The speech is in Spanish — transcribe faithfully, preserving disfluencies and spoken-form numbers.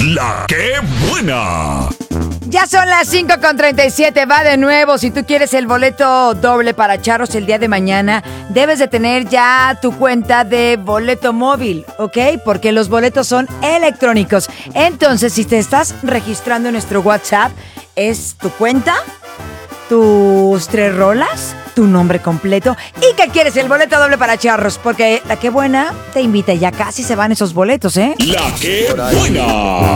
La que buena. Ya son las cinco con treinta y siete, va de nuevo. Si tú quieres el boleto doble para Charros el día de mañana, debes de tener ya tu cuenta de boleto móvil, ¿ok? Porque los boletos son electrónicos. Entonces, si te estás registrando en nuestro WhatsApp, es tu cuenta, tus tres rolas, tu nombre completo y que quieres el boleto doble para Charros, porque la que buena te invita y ya casi se van esos boletos, ¿eh? La que buena.